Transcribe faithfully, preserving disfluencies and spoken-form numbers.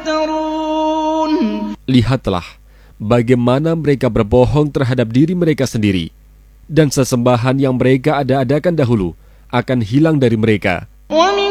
يفترون. Lihatlah bagaimana mereka berbohong terhadap diri mereka sendiri, dan sesembahan yang mereka ada-adakan dahulu akan hilang dari mereka. ومن